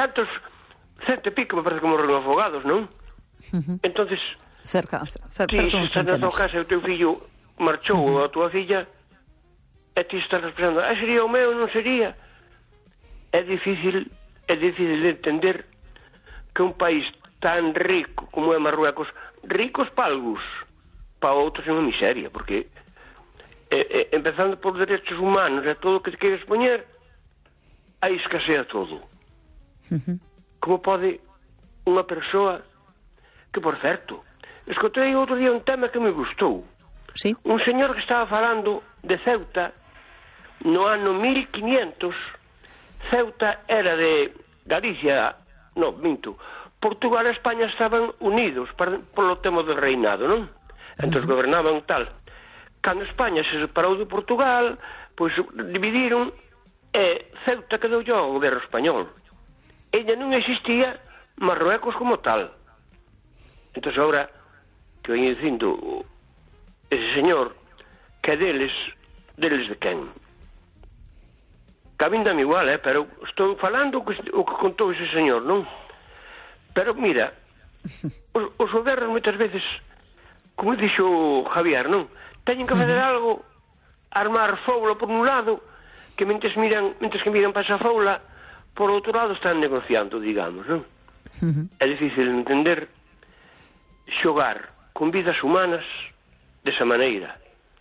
cantos, 100 e pico, me parece que morreron afogados, non? Entonces, cerca ti, dun se estás na tua centenas. casa e o teu fillo marchou, a tua filla, e ti estás pensando, sería o meu, non sería? É difícil de entender que un país tan rico como é Marruecos, ricos para algúns, para outros é unha miseria, porque empezando por derechos humanos e todo o que te queres poñer, aí escasea todo. Como pode unha persoa que, por certo, escutei outro día un tema que me gustou. Sí. Un señor que estaba falando de Ceuta no ano 1500. Ceuta era de Galicia, non, minto, Portugal e España estaban unidos polo tema do reinado, non? Entón gobernaban tal. Cando España se separou de Portugal, pois dividiron e Ceuta quedou ao goberno español. Ella non existía Marruecos como tal. Entón agora que veño dicindo ese señor que é deles de quen? Que a min dame igual, pero estou falando o que contou ese señor, non? Pero mira, os gobernos moitas veces, como dixo Javier, non? Teñen que fazer algo, armar foula por un lado, que mentes que miran para esa foula, por outro lado están negociando, digamos, non? É difícil entender xogar con vidas humanas desa maneira.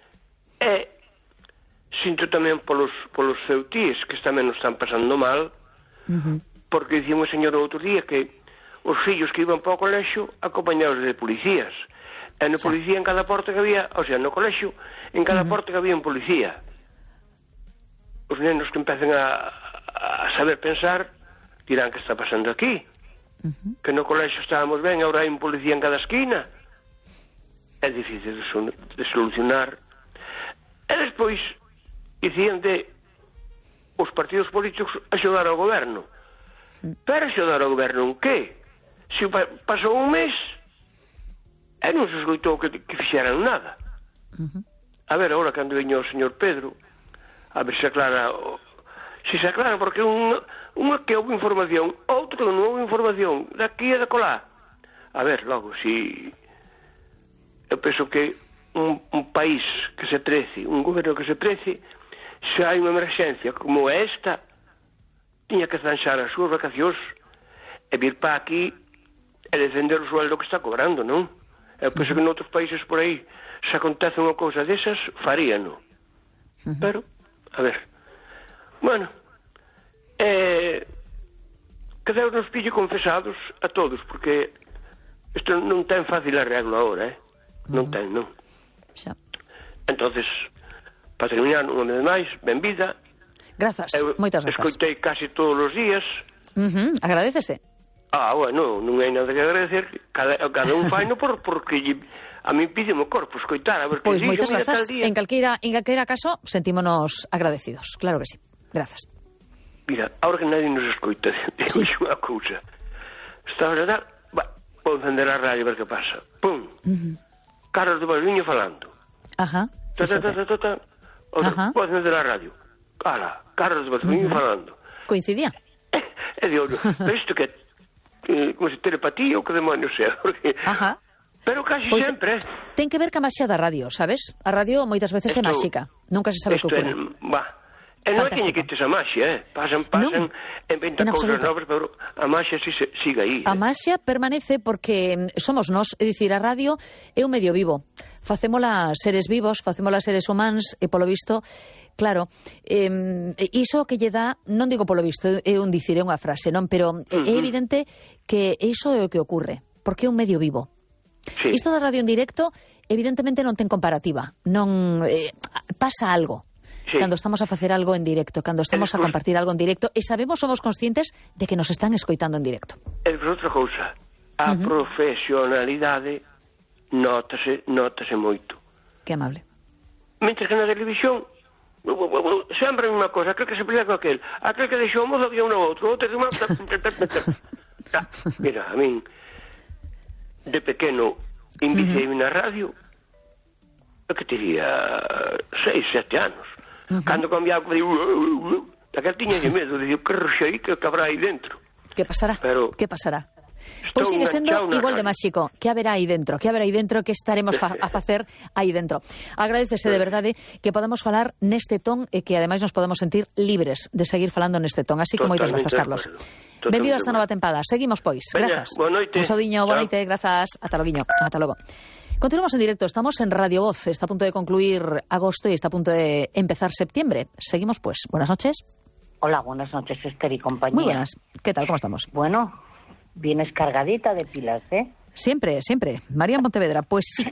Sinto tamén polos ceutíes que tamén nos están pasando mal, porque dicimos o señor outro día que os fillos que iban para o colexio acompañados de policías, e no policía en cada porta que había, o sea, no colexio en cada porta que había un policía. Os nenos que empecen a saber pensar dirán que está pasando aquí, que no colexio estábamos ben, agora hai un policía en cada esquina. É difícil de solucionar. E despois dicían de os partidos políticos axudar ao goberno. Pero axudar ao goberno en que? Se pasou un mes e non se escoitou que fixeran nada. A ver, agora cando veño o señor Pedro, a ver se aclara, porque unha que houve información, outro que non houve información, daqui e da colá. A ver, logo, si eu penso que un país que se trece, un goberno que se trece, se hai unha emerxencia como esta, tiña que zanxar as súas vacacións e vir para aquí e defender o sueldo que está cobrando, non? Eu penso que noutros países por aí, se acontece unha cousa desas, faríano. Pero, a ver, bueno, que Deus nos pille confesados a todos, porque isto non ten fácil arreglo agora, non ten, non. Entonces, para terminar, unha vez máis, benvida. Grazas, moitas grazas. Escoitei casi todos os días. Agradécese. Bueno, non hai nada que agradecer. Cada un faino porque a mí pide o corpo escoitar. A ver, pois moitas grazas. En calqueira caso, sentímonos agradecidos. Claro que sí. Grazas. Mira, ahora que nadie nos escoita, digo unha cousa. Está a verdad? Vou encender a radio a ver que pasa. Pum. Carlos de Balviño falando. Ajá. Vou encender a radio. Ala, Carlos de Balviño falando. Coincidía. E digo, pero isto que como se telepatía ou que demonios sea, porque... Pero casi pois sempre, ten que ver ca maxia da radio, sabes? A radio moitas veces é máxica. Nunca se sabe o que ocorre. E non é que lle quites a maxia, pasan en 20 cousas novas, pero a maxia sigue aí. A maxia permanece porque somos nós, é dicir, a radio é un medio vivo. Facémola seres vivos, facémola seres humanos, e polo visto, claro, iso que lle dá, non digo polo visto, é un dicir, é unha frase, non? Pero é evidente que iso é o que ocorre, porque é un medio vivo. Sí. Isto da radio en directo, evidentemente non ten comparativa, non pasa algo. Sí. Cando estamos a facer algo en directo, cando estamos a compartir algo en directo, e sabemos, somos conscientes de que nos están escoitando en directo. É outra cousa, a profesionalidade notase moito. Que amable. Mentre que na televisión sempre a mesma cosa, aquel que se pelea con aquel que deixou o mozo había un outro, outro mira, a min de pequeno invicei na radio, eu que teria 6, 7 anos. Cando cambiaba, aquel tiña de medo, dicía, que roxei, que cabrá aí dentro. ¿Qué pasará? Pero ¿Qué pasará? Pois sigue sendo igual de máxico. Que haberá aí dentro? Que haberá aí dentro? Que estaremos a facer aí dentro? Agradecese de verdade que podamos falar neste ton e que ademais nos podemos sentir libres de seguir falando neste ton. Así que moitas grazas, Carlos. Benvido a esta nova tempada. Seguimos, pois. Grazas. Boa noite. Un saudiño, boa noite, grazas. Ata loguiño. Ata logo. Continuamos en directo, estamos en Radio Voz. Está a punto de concluir agosto y está a punto de empezar septiembre. Seguimos, pues. Buenas noches. Hola, buenas noches, Esther y compañía. Muy buenas. ¿Qué tal? ¿Cómo estamos? Bueno, vienes cargadita de pilas, ¿eh? Siempre, siempre. María en Pontevedra, pues sí.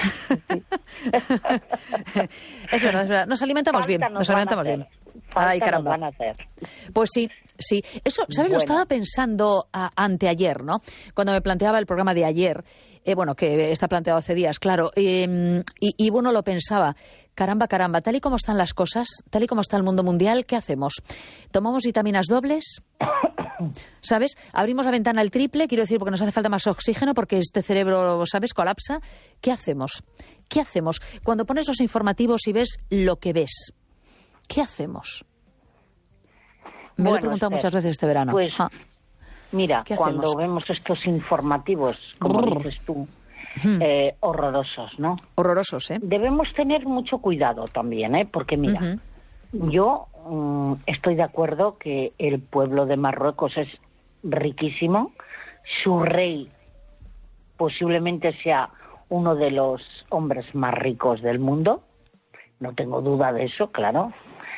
Es verdad. Nos alimentamos bien, nos alimentamos bien. Ay, caramba. Van a hacer. Pues sí, sí. Eso, ¿sabes? Lo estaba pensando anteayer, ¿no? Cuando me planteaba el programa de ayer, bueno, que está planteado hace días, claro, y bueno, lo pensaba. Caramba, tal y como están las cosas, tal y como está el mundo mundial, ¿qué hacemos? ¿Tomamos vitaminas dobles? ¿Sabes? Abrimos la ventana al triple, quiero decir, porque nos hace falta más oxígeno, porque este cerebro, ¿sabes?, colapsa. ¿Qué hacemos? ¿Qué hacemos? Cuando pones los informativos y ves lo que ves, ¿qué hacemos? Me lo he preguntado muchas veces este verano. Pues, mira, cuando vemos estos informativos, como dices tú, horrorosos, ¿no? Horrorosos, ¿eh? Debemos tener mucho cuidado también, ¿eh? Porque mira, yo estoy de acuerdo que el pueblo de Marruecos es riquísimo, su rey posiblemente sea uno de los hombres más ricos del mundo, no tengo duda de eso, claro.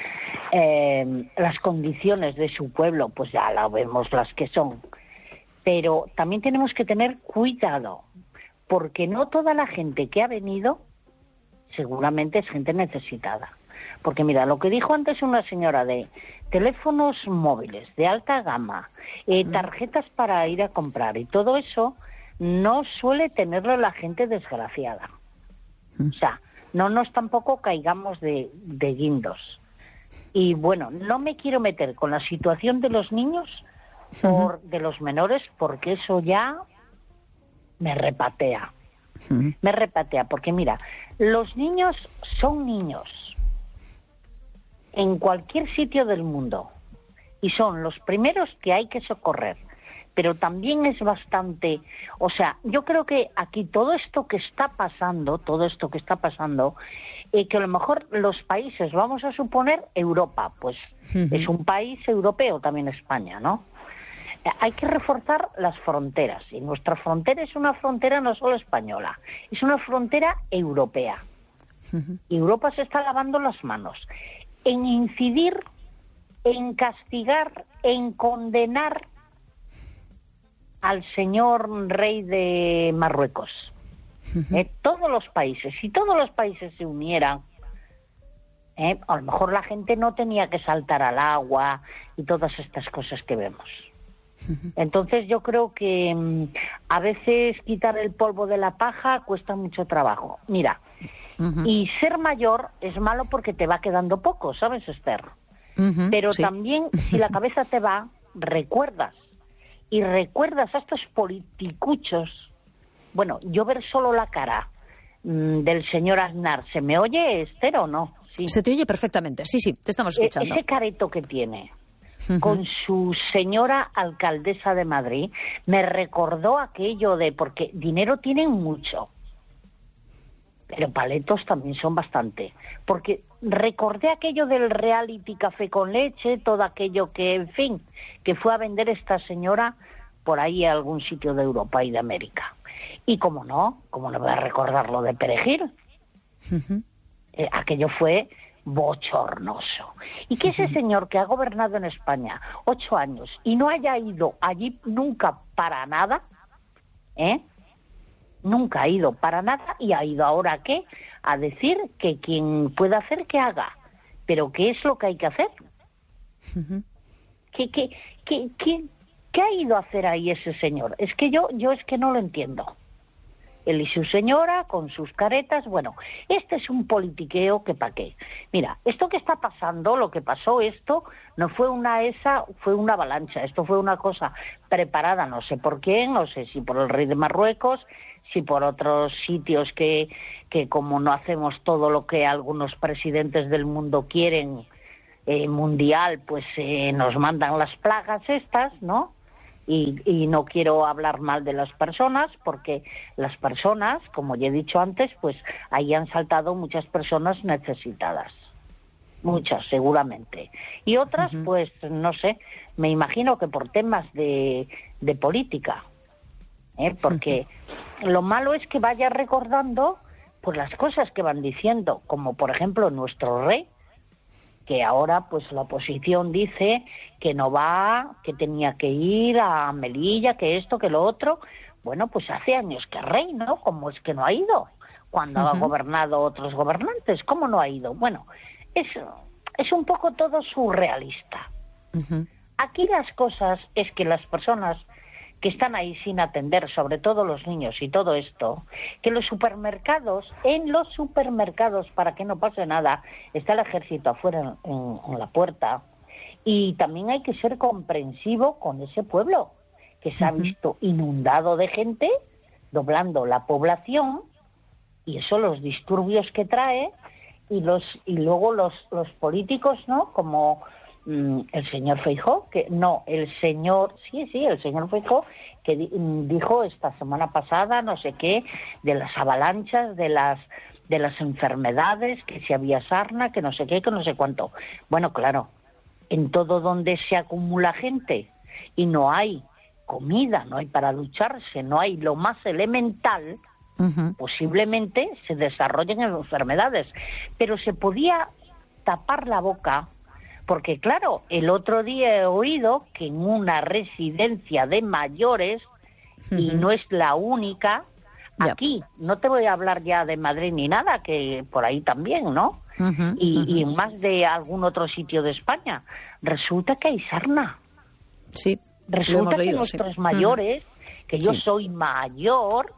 Las condiciones de su pueblo, pues ya la vemos las que son, pero también tenemos que tener cuidado, porque no toda la gente que ha venido seguramente es gente necesitada. Porque mira, lo que dijo antes una señora de teléfonos móviles de alta gama, tarjetas para ir a comprar y todo eso, no suele tenerlo la gente desgraciada. O sea, no nos tampoco caigamos de guindos. Y bueno, no me quiero meter con la situación de los niños, de los menores, porque eso ya me repatea. Me repatea, porque mira, los niños son niños en cualquier sitio del mundo y son los primeros que hay que socorrer. Pero también es bastante, o sea, yo creo que aquí todo esto que está pasando, que a lo mejor los países, vamos a suponer Europa, pues es un país europeo también España, ¿no? Hay que reforzar las fronteras, y nuestra frontera es una frontera no solo española, es una frontera europea. Y Europa se está lavando las manos en incidir, en castigar, en condenar al señor rey de Marruecos. Todos los países, si todos los países se unieran, a lo mejor la gente no tenía que saltar al agua y todas estas cosas que vemos. Entonces yo creo que a veces quitar el polvo de la paja cuesta mucho trabajo. Mira, y ser mayor es malo porque te va quedando poco, ¿sabes, Esther? Pero también si la cabeza te va, recuerdas. Y recuerdas a estos politicuchos. Bueno, yo ver solo la cara del señor Aznar, ¿se me oye, Esther, o no? Sí. Se te oye perfectamente, sí, te estamos escuchando. Ese careto que tiene con su señora alcaldesa de Madrid me recordó aquello de, porque dinero tienen mucho, pero paletos también son bastante, porque recordé aquello del reality Café con Leche, todo aquello que, en fin, que fue a vender esta señora por ahí a algún sitio de Europa y de América. Y cómo no voy a recordar lo de Perejil. Aquello fue bochornoso. Y que ese señor que ha gobernado en España 8 años y no haya ido allí nunca para nada, nunca ha ido para nada, y ha ido ahora ¿a qué? A decir que quien pueda hacer que haga. Pero ¿qué es lo que hay que hacer? ¿Qué ha ido a hacer ahí ese señor? Es que yo es que no lo entiendo. Él y su señora, con sus caretas, bueno, este es un politiqueo que pa' qué. Mira, esto que está pasando, lo que pasó, esto no fue fue una avalancha, esto fue una cosa preparada, no sé por quién, no sé si por el rey de Marruecos, si por otros sitios que como no hacemos todo lo que algunos presidentes del mundo quieren, mundial, pues nos mandan las plagas estas, ¿no? y no quiero hablar mal de las personas, porque las personas, como ya he dicho antes, pues ahí han saltado muchas personas necesitadas. Muchas, seguramente. Y otras, pues, no sé, me imagino que por temas de política. Porque lo malo es que vaya recordando pues las cosas que van diciendo, como por ejemplo nuestro rey, que ahora pues la oposición dice que no va, que tenía que ir a Melilla, que esto, que lo otro. Bueno, pues hace años que rey, ¿no? ¿Cómo es que no ha ido? Cuando ha gobernado otros gobernantes, ¿cómo no ha ido? Bueno, es un poco todo surrealista. Aquí las cosas es que las personas que están ahí sin atender, sobre todo los niños y todo esto, que en los supermercados, para que no pase nada, está el ejército afuera en la puerta, y también hay que ser comprensivo con ese pueblo, que se ha visto inundado de gente, doblando la población, y eso los disturbios que trae, y luego los políticos, ¿no?, como el señor Feijóo, el señor Feijóo, que dijo esta semana pasada, no sé qué, de las avalanchas, de las enfermedades, que si había sarna, que no sé qué, que no sé cuánto. Bueno, claro, en todo donde se acumula gente y no hay comida, no hay para ducharse, no hay lo más elemental, posiblemente se desarrollen enfermedades. Pero se podía tapar la boca, porque claro, el otro día he oído que en una residencia de mayores, y no es la única, aquí, no te voy a hablar ya de Madrid ni nada, que por ahí también, ¿no? Y en más de algún otro sitio de España, resulta que hay sarna. Sí. Resulta que nuestros mayores, que yo soy mayor,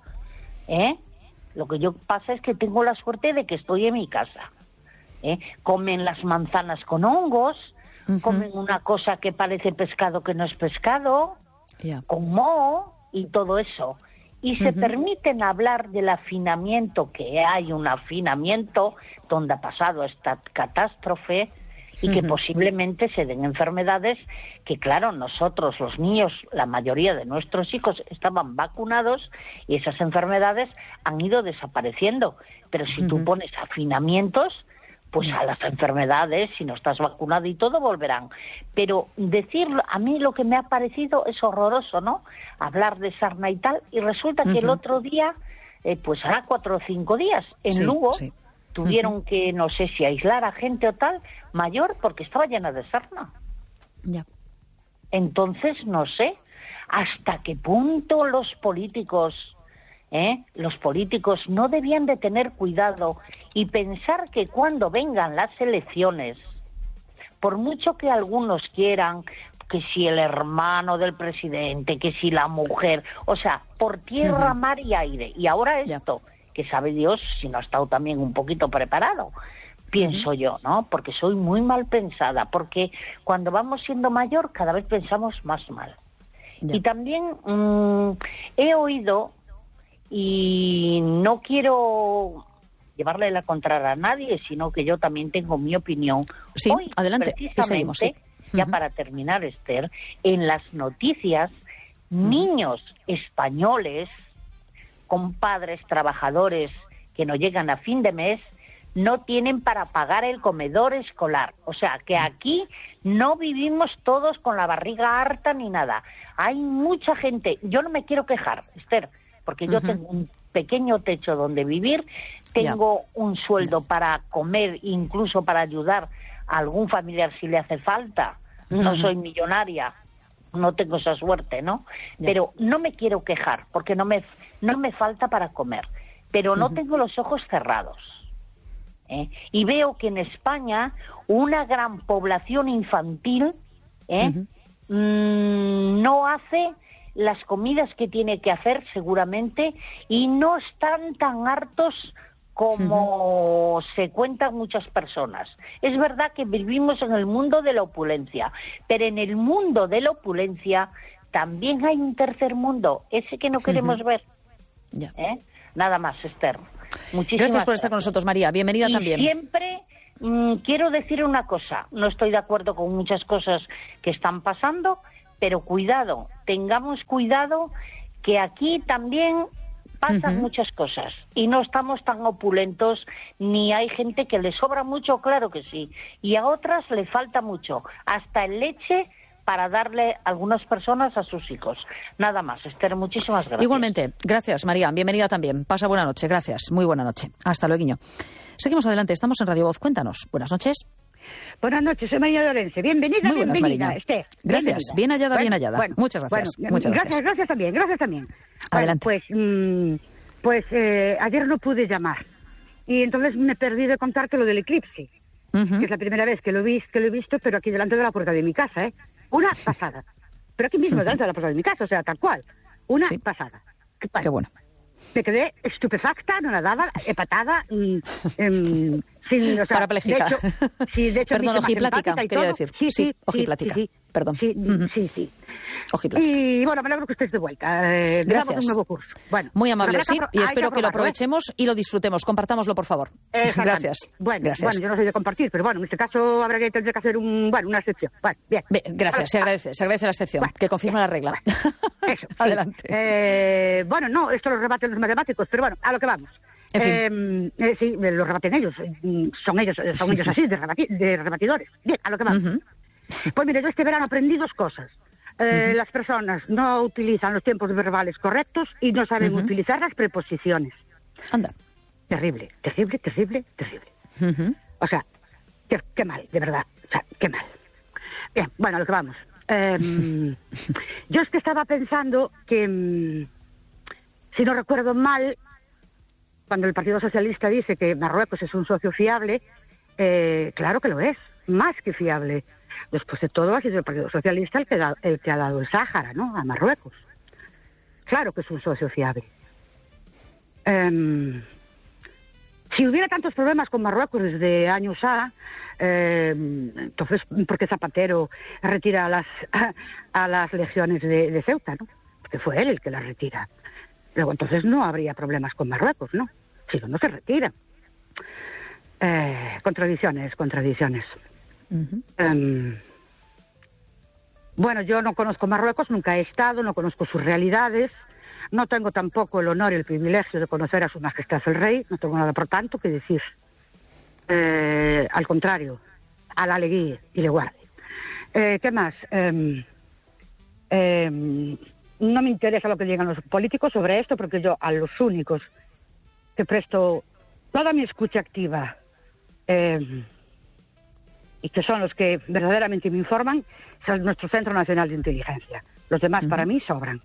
lo que yo pasa es que tengo la suerte de que estoy en mi casa. Comen las manzanas con hongos, comen una cosa que parece pescado que no es pescado, con moho y todo eso. Y se permiten hablar del afinamiento, que hay un afinamiento donde ha pasado esta catástrofe, y que posiblemente se den enfermedades que, claro, nosotros, los niños, la mayoría de nuestros hijos estaban vacunados y esas enfermedades han ido desapareciendo. Pero si tú pones afinamientos, pues a las enfermedades, si no estás vacunado y todo, volverán. Pero decirlo, a mí lo que me ha parecido es horroroso, ¿no? Hablar de sarna y tal, y resulta que el otro día, pues hará 4 o 5 días, en Lugo, tuvieron que, no sé si aislar a gente o tal, mayor, porque estaba llena de sarna. Entonces, no sé hasta qué punto los políticos no debían de tener cuidado y pensar que cuando vengan las elecciones, por mucho que algunos quieran, que si el hermano del presidente, que si la mujer, o sea, por tierra, mar y aire, y ahora esto, que sabe Dios si no ha estado también un poquito preparado, pienso yo, ¿no? Porque soy muy mal pensada, porque cuando vamos siendo mayor cada vez pensamos más mal. Y también he oído, y no quiero llevarle la contraria a nadie, sino que yo también tengo mi opinión. Sí, hoy, adelante, precisamente, ya para terminar, Esther, en las noticias, niños españoles con padres trabajadores que no llegan a fin de mes, no tienen para pagar el comedor escolar. O sea, que aquí no vivimos todos con la barriga harta ni nada. Hay mucha gente. Yo no me quiero quejar, Esther, porque yo tengo un pequeño techo donde vivir, tengo un sueldo para comer, incluso para ayudar a algún familiar si le hace falta. No soy millonaria, no tengo esa suerte, ¿no? Pero no me quiero quejar, porque no me falta para comer, pero no tengo los ojos cerrados. Y veo que en España una gran población infantil no hace las comidas que tiene que hacer seguramente, y no están tan hartos como se cuentan muchas personas. Es verdad que vivimos en el mundo de la opulencia, pero en el mundo de la opulencia también hay un tercer mundo, ese que no queremos ver. Nada más, Esther. Muchísimas gracias por estar con nosotros, María. Bienvenida también. Siempre quiero decir una cosa. No estoy de acuerdo con muchas cosas que están pasando, pero cuidado, tengamos cuidado que aquí también pasan muchas cosas y no estamos tan opulentos, ni hay gente que le sobra mucho, claro que sí, y a otras le falta mucho, hasta en leche para darle a algunas personas a sus hijos. Nada más, Esther, muchísimas gracias. Igualmente, gracias María, bienvenida también. Pasa buena noche, gracias, muy buena noche. Hasta luego. Seguimos adelante, estamos en Radio Voz, cuéntanos. Buenas noches. Buenas noches, soy María Lorenzo. Bienvenida, muy buenas, bienvenida, María. Esther. Gracias, bien hallada, bien hallada. Bueno, muchas gracias. Bueno, muchas gracias. Gracias también. Adelante. Bueno, pues ayer no pude llamar y entonces me perdí de contarte lo del eclipse, que es la primera vez que lo he visto, pero aquí delante de la puerta de mi casa, ¿eh? Una pasada. Pero aquí mismo delante de la puerta de mi casa, o sea, tal cual. Una pasada. Qué bueno. Me quedé estupefacta, nadada, empatada, sin, o sea, parapléjica. De hecho, perdón, ojiplática, quería decir. Sí, ojiplática. Perdón. Sí. Ojiplática. Y bueno, me alegro que estés de vuelta. Gracias. Un nuevo curso. Bueno, muy amable, sí, y espero que lo aprovechemos y lo disfrutemos. Compartámoslo, por favor. Gracias. Bueno, yo no soy de compartir, pero bueno, en este caso tendré que hacer una excepción. Bueno, bien. Gracias, se agradece la excepción, que confirma la regla. Eso. Adelante. Bueno, no, esto lo rebaten los matemáticos, pero bueno, a lo que vamos. En fin. Sí, lo rebaten ellos. Son ellos así, de rebatidores. Bien, a lo que vamos. Pues mire, yo este verano aprendí dos cosas. Las personas no utilizan los tiempos verbales correctos y no saben utilizar las preposiciones. Anda. Terrible. O sea, qué mal, de verdad. O sea, qué mal. Bien, bueno, a lo que vamos. Yo es que estaba pensando que, si no recuerdo mal, cuando el Partido Socialista dice que Marruecos es un socio fiable, claro que lo es, más que fiable. Después de todo, ha sido el Partido Socialista el que ha dado el Sáhara, ¿no?, a Marruecos. Claro que es un socio fiable. Si hubiera tantos problemas con Marruecos desde años entonces, ¿por qué Zapatero retira a las legiones de Ceuta, no? Porque fue él el que las retira. Luego, entonces, no habría problemas con Marruecos, ¿no? Si no se retira. Contradicciones. Bueno, yo no conozco Marruecos, nunca he estado, no conozco sus realidades, no tengo tampoco el honor y el privilegio de conocer a Su Majestad el Rey, no tengo nada por tanto que decir. Al contrario, a la alegría y le guarde. ¿Qué más? No me interesa lo que digan los políticos sobre esto, porque yo a los únicos que presto toda mi escucha activa y que son los que verdaderamente me informan, es nuestro Centro Nacional de Inteligencia. Los demás para mí sobran.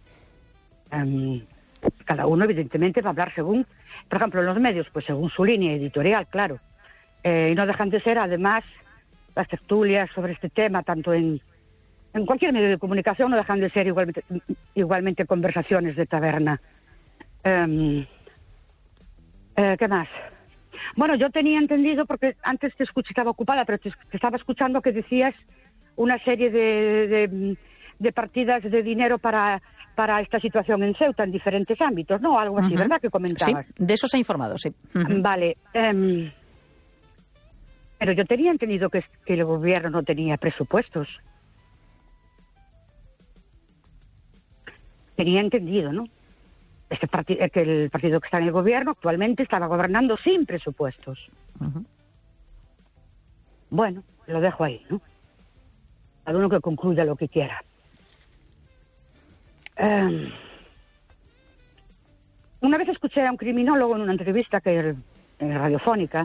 Cada uno, evidentemente, va a hablar según, por ejemplo, en los medios, pues según su línea editorial, claro. Y no dejan de ser, además, las tertulias sobre este tema, tanto en cualquier medio de comunicación, no dejan de ser igualmente conversaciones de taberna. ¿Qué más? Bueno, yo tenía entendido, porque antes te escuché, estaba ocupada, pero te estaba escuchando que decías una serie de partidas de dinero para esta situación en Ceuta, en diferentes ámbitos, ¿no? Algo así, ¿verdad? Que comentabas. Sí, de eso se ha informado, sí. Vale. Pero yo tenía entendido que el gobierno no tenía presupuestos. Tenía entendido, ¿no? Que el partido que está en el gobierno actualmente estaba gobernando sin presupuestos. Bueno, lo dejo ahí, ¿no? Cada uno que concluya lo que quiera. Una vez escuché a un criminólogo en una entrevista radiofónica.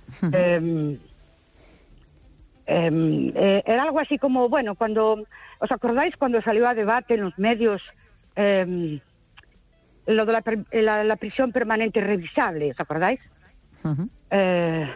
Era algo así como, bueno, cuando... ¿Os acordáis cuando salió a debate en los medios lo de la prisión permanente revisable? ¿Os acordáis?